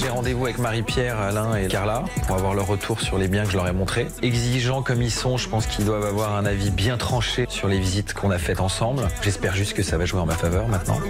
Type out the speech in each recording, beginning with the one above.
des rendez-vous avec Marie-Pierre, Alain et Carla pour avoir leur retour sur les biens que je leur ai montrés. Exigeants comme ils sont, je pense qu'ils doivent avoir un avis bien tranché sur les visites qu'on a faites ensemble. J'espère juste que ça va jouer en ma faveur maintenant.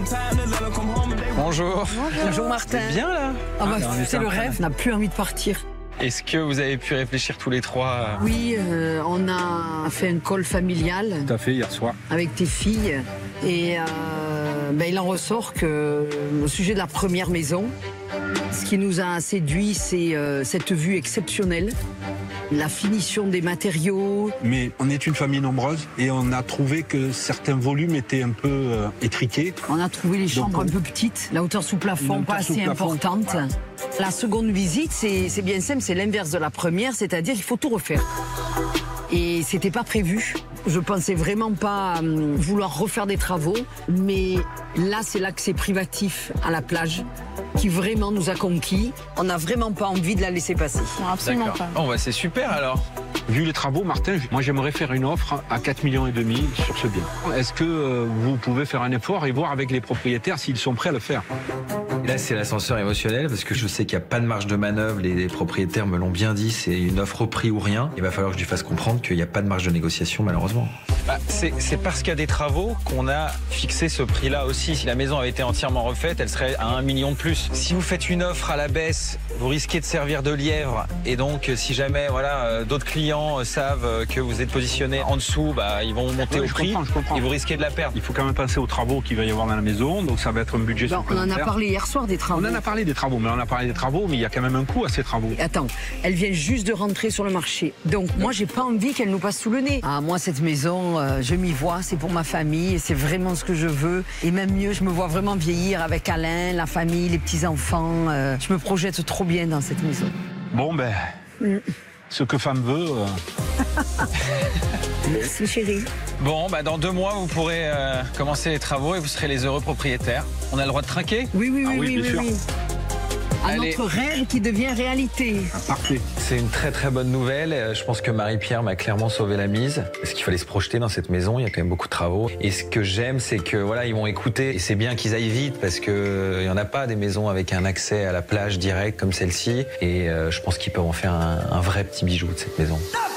Bonjour. Bonjour Martin. Bien là? C'est le rêve, on n'a plus envie de partir. Est-ce que vous avez pu réfléchir tous les trois? Oui, on a fait un call familial. Tout à fait, hier soir. Avec tes filles. Et il en ressort que au sujet de la première maison, ce qui nous a séduit, c'est cette vue exceptionnelle. La finition des matériaux. Mais on est une famille nombreuse et on a trouvé que certains volumes étaient un peu étriqués. On a trouvé les chambres un peu petites, la hauteur sous plafond pas assez importante. Voilà. La seconde visite, c'est bien simple, c'est l'inverse de la première, c'est-à-dire qu'il faut tout refaire. Et c'était pas prévu. Je pensais vraiment pas vouloir refaire des travaux, mais là, c'est l'accès privatif à la plage qui vraiment nous a conquis. On n'a vraiment pas envie de la laisser passer. Absolument pas. Oh, c'est super alors. Vu les travaux, Martin, moi j'aimerais faire une offre à 4,5 millions sur ce bien. Est-ce que vous pouvez faire un effort et voir avec les propriétaires s'ils sont prêts à le faire? Là, c'est l'ascenseur émotionnel parce que je sais qu'il n'y a pas de marge de manœuvre. Les propriétaires me l'ont bien dit, c'est une offre au prix ou rien. Il va falloir que je lui fasse comprendre qu'il n'y a pas de marge de négociation, malheureusement. C'est parce qu'il y a des travaux qu'on a fixé ce prix-là aussi. Si la maison avait été entièrement refaite, elle serait à 1 million de plus. Si vous faites une offre à la baisse, vous risquez de servir de lièvre. Et donc, si jamais d'autres clients savent que vous êtes positionné en dessous, ils vont monter au prix. Je comprends. Et vous risquez de la perdre. Il faut quand même penser aux travaux qu'il va y avoir dans la maison. Donc ça va être un budget supplémentaire. On en a parlé hier soir des travaux. On en a parlé des travaux, mais il y a quand même un coût à ces travaux. Attends, elle vient juste de rentrer sur le marché. Donc moi, j'ai pas envie qu'elle nous passe sous le nez. Ah, moi, cette maison, je m'y vois, c'est pour ma famille et c'est vraiment ce que je veux. Et même mieux, je me vois vraiment vieillir avec Alain, la famille, les petits-enfants. Je me projette trop bien dans cette maison. Bon, ce que femme veut... Merci chérie. Bon, dans 2 mois, vous pourrez commencer les travaux et vous serez les heureux propriétaires. On a le droit de trinquer? Oui, bien sûr. À notre rêve qui devient réalité. Parfait. C'est une très très bonne nouvelle. Je pense que Marie-Pierre m'a clairement sauvé la mise. Parce qu'il fallait se projeter dans cette maison, il y a quand même beaucoup de travaux. Et ce que j'aime, c'est que ils vont écouter. Et c'est bien qu'ils aillent vite parce que il y en a pas des maisons avec un accès à la plage direct comme celle-ci. Et je pense qu'ils peuvent en faire un vrai petit bijou de cette maison.